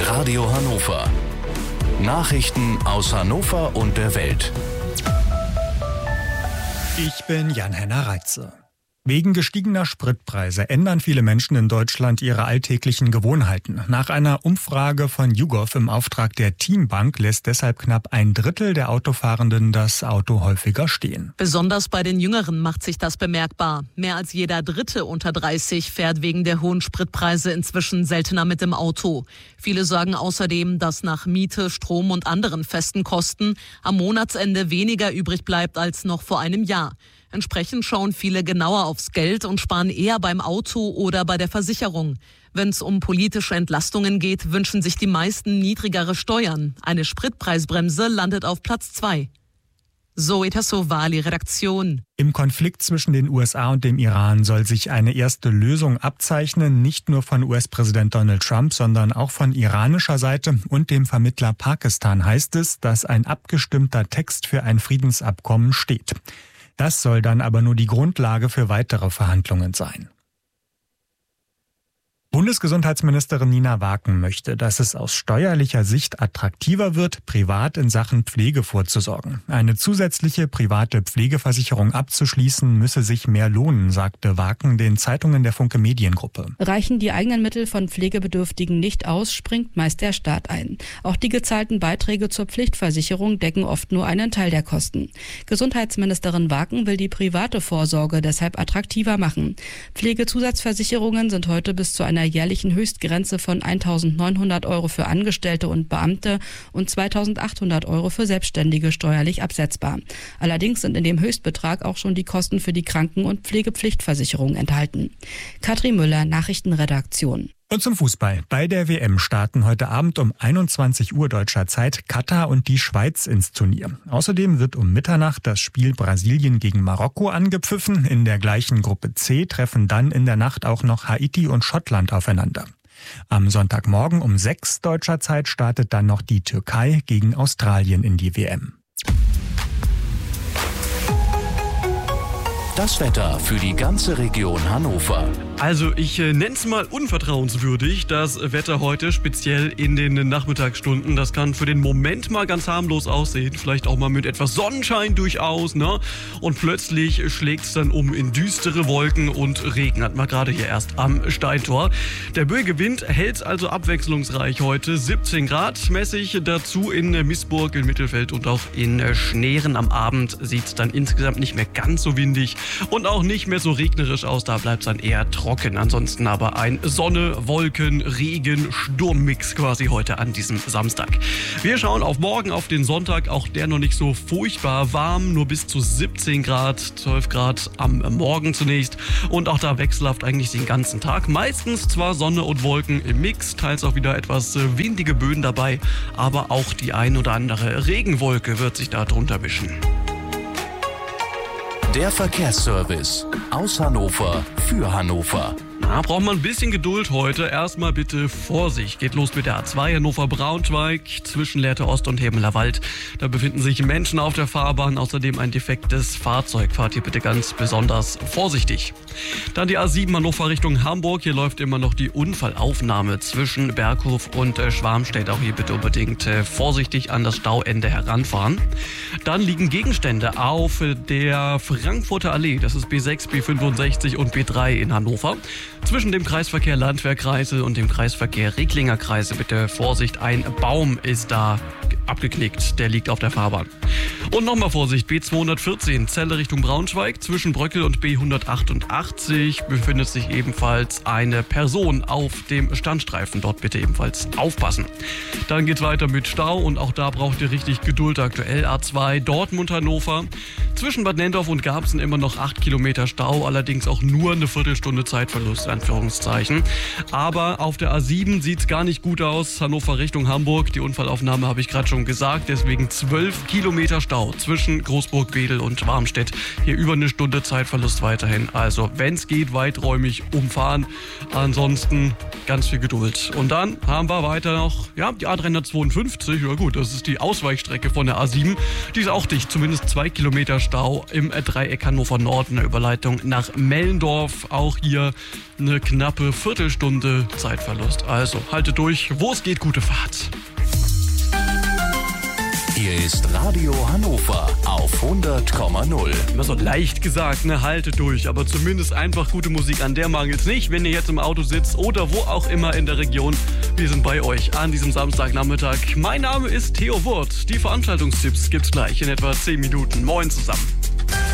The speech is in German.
Radio Hannover. Nachrichten aus Hannover und der Welt. Ich bin Jan-Henner Reitze. Wegen gestiegener Spritpreise ändern viele Menschen in Deutschland ihre alltäglichen Gewohnheiten. Nach einer Umfrage von YouGov im Auftrag der Teambank lässt deshalb knapp 1/3 der Autofahrenden das Auto häufiger stehen. Besonders bei den Jüngeren macht sich das bemerkbar. Mehr als jeder Dritte unter 30 fährt wegen der hohen Spritpreise inzwischen seltener mit dem Auto. Viele sagen außerdem, dass nach Miete, Strom und anderen festen Kosten am Monatsende weniger übrig bleibt als noch vor einem Jahr. Entsprechend schauen viele genauer aufs Geld und sparen eher beim Auto oder bei der Versicherung. Wenn es um politische Entlastungen geht, wünschen sich die meisten niedrigere Steuern. Eine Spritpreisbremse landet auf Platz 2. Zoe Tassovali, Redaktion. Im Konflikt zwischen den USA und dem Iran soll sich eine erste Lösung abzeichnen, nicht nur von US-Präsident Donald Trump, sondern auch von iranischer Seite und dem Vermittler Pakistan heißt es, dass ein abgestimmter Text für ein Friedensabkommen steht. Das soll dann aber nur die Grundlage für weitere Verhandlungen sein. Bundesgesundheitsministerin Nina Waken möchte, dass es aus steuerlicher Sicht attraktiver wird, privat in Sachen Pflege vorzusorgen. Eine zusätzliche private Pflegeversicherung abzuschließen, müsse sich mehr lohnen, sagte Waken den Zeitungen der Funke Mediengruppe. Reichen die eigenen Mittel von Pflegebedürftigen nicht aus, springt meist der Staat ein. Auch die gezahlten Beiträge zur Pflichtversicherung decken oft nur einen Teil der Kosten. Gesundheitsministerin Waken will die private Vorsorge deshalb attraktiver machen. Pflegezusatzversicherungen sind heute bis zu einer jährlichen Höchstgrenze von 1.900 € für Angestellte und Beamte und 2.800 € für Selbstständige steuerlich absetzbar. Allerdings sind in dem Höchstbetrag auch schon die Kosten für die Kranken- und Pflegepflichtversicherung enthalten. Katrin Müller, Nachrichtenredaktion. Und zum Fußball. Bei der WM starten heute Abend um 21 Uhr deutscher Zeit Katar und die Schweiz ins Turnier. Außerdem wird um Mitternacht das Spiel Brasilien gegen Marokko angepfiffen. In der gleichen Gruppe C treffen dann in der Nacht auch noch Haiti und Schottland aufeinander. Am Sonntagmorgen um 6 deutscher Zeit startet dann noch die Türkei gegen Australien in die WM. Das Wetter für die ganze Region Hannover. Also ich nenne es mal unvertrauenswürdig, das Wetter heute, speziell in den Nachmittagsstunden. Das kann für den Moment mal ganz harmlos aussehen, vielleicht auch mal mit etwas Sonnenschein durchaus, ne? Und plötzlich schlägt es dann um in düstere Wolken und Regen, hat man gerade hier erst am Steintor. Der böige Wind hält also abwechslungsreich heute, 17 Grad mäßig, dazu in Mißburg, in Mittelfeld und auch in Schneeren. Am Abend sieht es dann insgesamt nicht mehr ganz so windig und auch nicht mehr so regnerisch aus, da bleibt es dann eher trocken. Ansonsten aber ein Sonne, Wolken, Regen, Sturmmix quasi heute an diesem Samstag. Wir schauen auf morgen, auf den Sonntag, auch der noch nicht so furchtbar warm, nur bis zu 17 Grad, 12 Grad am Morgen zunächst und auch da wechselhaft eigentlich den ganzen Tag. Meistens zwar Sonne und Wolken im Mix, teils auch wieder etwas windige Böen dabei, aber auch die ein oder andere Regenwolke wird sich da drunter mischen. Der Verkehrsservice aus Hannover für Hannover. Da braucht man ein bisschen Geduld heute. Erstmal bitte Vorsicht. Geht los mit der A2 Hannover-Braunschweig zwischen Lehrte Ost und Hebeler Wald. Da befinden sich Menschen auf der Fahrbahn, außerdem ein defektes Fahrzeug. Fahrt hier bitte ganz besonders vorsichtig. Dann die A7 Hannover Richtung Hamburg. Hier läuft immer noch die Unfallaufnahme zwischen Berghof und Schwarmstedt. Auch hier bitte unbedingt vorsichtig an das Stauende heranfahren. Dann liegen Gegenstände auf der Frankfurter Allee. Das ist B6, B65 und B3 in Hannover. Zwischen dem Kreisverkehr Landwehrkreise und dem Kreisverkehr Ricklinger Kreise bitte Vorsicht, ein Baum ist da abgeknickt, der liegt auf der Fahrbahn. Und nochmal Vorsicht, B214, Celle Richtung Braunschweig, zwischen Bröckel und B188 befindet sich ebenfalls eine Person auf dem Standstreifen, dort bitte ebenfalls aufpassen. Dann geht's weiter mit Stau und auch da braucht ihr richtig Geduld aktuell, A2 Dortmund-Hannover, zwischen Bad Nenndorf und Garbsen immer noch 8 Kilometer Stau, allerdings auch nur eine Viertelstunde Zeitverlust, Anführungszeichen. Aber auf der A7 sieht's gar nicht gut aus, Hannover Richtung Hamburg, die Unfallaufnahme habe ich gerade schon gesagt, deswegen 12 Kilometer Stau zwischen Großburg-Wedel und Schwarmstedt. Hier über eine Stunde Zeitverlust weiterhin. Also wenn es geht, weiträumig umfahren. Ansonsten ganz viel Geduld. Und dann haben wir weiter noch die A352. Ja gut, das ist die Ausweichstrecke von der A7. Die ist auch dicht, zumindest 2 Kilometer Stau. Stau im Dreieck Hannover Nord, eine Überleitung nach Mellendorf. Auch hier eine knappe Viertelstunde Zeitverlust. Also haltet durch, wo es geht, gute Fahrt. Hier ist Radio Hannover auf 100,0. Immer so leicht gesagt, ne, haltet durch, aber zumindest einfach gute Musik, an der mangelt's nicht, wenn ihr jetzt im Auto sitzt oder wo auch immer in der Region. Wir sind bei euch an diesem Samstagnachmittag. Mein Name ist Theo Wurth. Die Veranstaltungstipps gibt's gleich in etwa 10 Minuten. Moin zusammen.